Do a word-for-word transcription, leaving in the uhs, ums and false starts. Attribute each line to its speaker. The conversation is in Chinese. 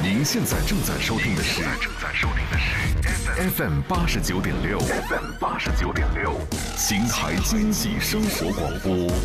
Speaker 1: 您现在正在收听的是 F M 八十九点六 ，F M 八十九点六，邢台经济生活广播。